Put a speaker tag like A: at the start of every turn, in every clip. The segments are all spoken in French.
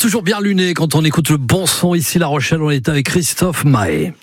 A: toujours bien luné quand on écoute le bon son. Ici La Rochelle, on est avec Christophe Mahé.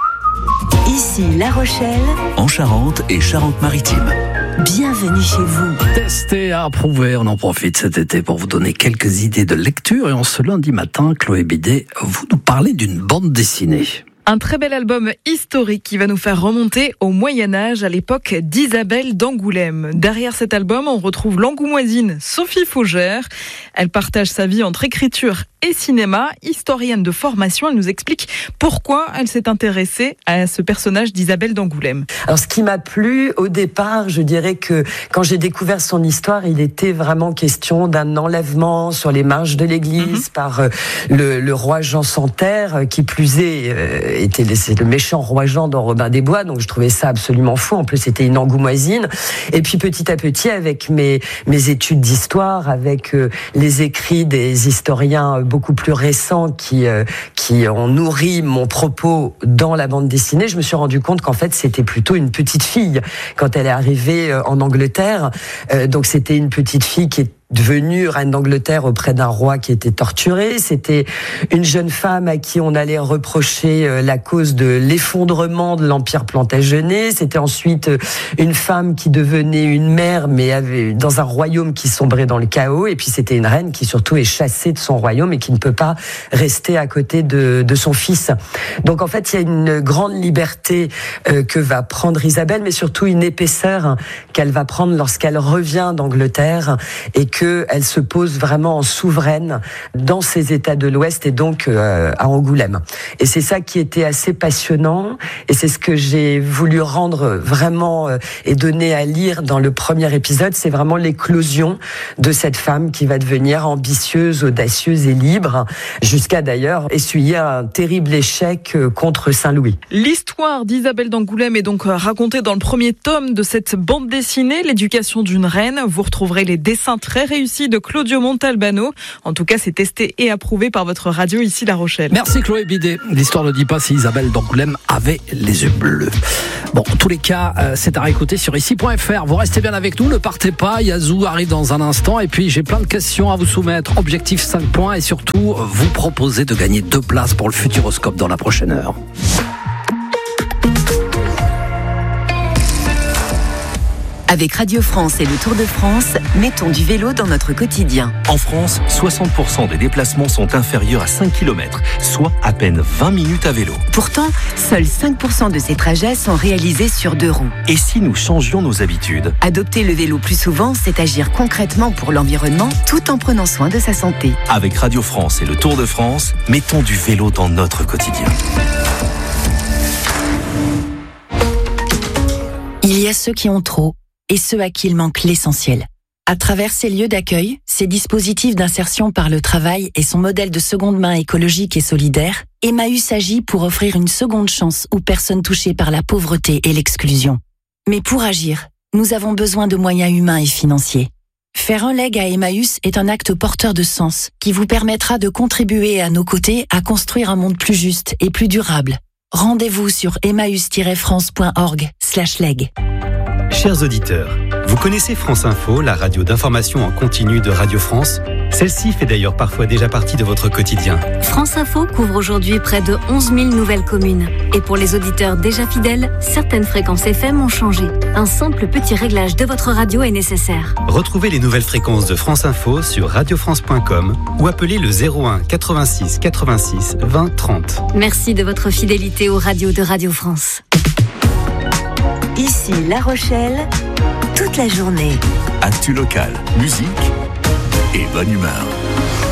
B: Ici La Rochelle,
C: en Charente et Charente-Maritime.
B: Bienvenue chez vous.
A: Testé, approuvé, on en profite cet été pour vous donner quelques idées de lecture. Et en ce lundi matin, Chloé Bidet, vous nous parlez d'une bande dessinée.
D: Un très bel album historique qui va nous faire remonter au Moyen-Âge, à l'époque d'Isabelle d'Angoulême. Derrière cet album, on retrouve l'angoumoisine Sophie Faugère. Elle partage sa vie entre écriture et cinéma. Historienne de formation, elle nous explique pourquoi elle s'est intéressée à ce personnage d'Isabelle d'Angoulême.
E: Alors, ce qui m'a plu au départ, je dirais que quand j'ai découvert son histoire, il était vraiment question d'un enlèvement sur les marches de l'église par le roi Jean sans Terre, qui plus est était le méchant roi Jean dans Robin des Bois, donc je trouvais ça absolument fou. En plus, c'était une angoumoisine. Et puis petit à petit, avec mes études d'histoire, avec les écrits des historiens beaucoup plus récents qui ont nourri mon propos dans la bande dessinée, je me suis rendu compte qu'en fait, c'était plutôt une petite fille quand elle est arrivée en Angleterre. Donc c'était une petite fille qui est devenue reine d'Angleterre auprès d'un roi qui était torturé. C'était une jeune femme à qui on allait reprocher la cause de l'effondrement de l'Empire Plantagenet. C'était ensuite une femme qui devenait une mère, mais dans un royaume qui sombrait dans le chaos. Et puis c'était une reine qui surtout est chassée de son royaume et qui ne peut pas rester à côté de son fils. Donc en fait, il y a une grande liberté que va prendre Isabelle, mais surtout une épaisseur qu'elle va prendre lorsqu'elle revient d'Angleterre et qu'elle se pose vraiment en souveraine dans ces États de l'Ouest et donc à Angoulême. Et c'est ça qui était assez passionnant et c'est ce que j'ai voulu rendre vraiment et donner à lire dans le premier épisode. C'est vraiment l'éclosion de cette femme qui va devenir ambitieuse, audacieuse et libre, jusqu'à d'ailleurs essuyer un terrible échec contre Saint-Louis.
D: L'histoire d'Isabelle d'Angoulême est donc racontée dans le premier tome de cette bande dessinée, L'éducation d'une reine. Vous retrouverez les dessins très réussi de Claudio Montalbano. En tout cas, c'est testé et approuvé par votre radio ici La Rochelle.
A: Merci Chloé Bidet. L'histoire ne dit pas si Isabelle d'Angoulême avait les yeux bleus. Bon, en tous les cas, c'est à réécouter sur ici.fr. Vous restez bien avec nous, ne partez pas. Yazoo arrive dans un instant et puis j'ai plein de questions à vous soumettre. Objectif 5 points et surtout, vous proposer de gagner 2 places pour le Futuroscope dans la prochaine heure.
B: Avec Radio France et le Tour de France, mettons du vélo dans notre quotidien.
C: En France, 60% des déplacements sont inférieurs à 5 km, soit à peine 20 minutes à vélo.
B: Pourtant, seuls 5% de ces trajets sont réalisés sur 2 roues.
C: Et si nous changions nos habitudes ?
B: Adopter le vélo plus souvent, c'est agir concrètement pour l'environnement tout en prenant soin de sa santé.
C: Avec Radio France et le Tour de France, mettons du vélo dans notre quotidien.
F: Il y a ceux qui ont trop et ceux à qui il manque l'essentiel. À travers ces lieux d'accueil, ces dispositifs d'insertion par le travail et son modèle de seconde main écologique et solidaire, Emmaüs agit pour offrir une seconde chance aux personnes touchées par la pauvreté et l'exclusion. Mais pour agir, nous avons besoin de moyens humains et financiers. Faire un leg à Emmaüs est un acte porteur de sens qui vous permettra de contribuer à nos côtés à construire un monde plus juste et plus durable. Rendez-vous sur emmaüs-france.org/leg.
G: Chers auditeurs, vous connaissez France Info, la radio d'information en continu de Radio France ? Celle-ci fait d'ailleurs parfois déjà partie de votre quotidien.
H: France Info couvre aujourd'hui près de 11 000 nouvelles communes. Et pour les auditeurs déjà fidèles, certaines fréquences FM ont changé. Un simple petit réglage de votre radio est nécessaire.
G: Retrouvez les nouvelles fréquences de France Info sur radiofrance.com ou appelez le 01 86 86 20 30.
H: Merci de votre fidélité aux radios de Radio France.
B: Ici La Rochelle, toute la journée.
C: Actu local, musique et bonne humeur.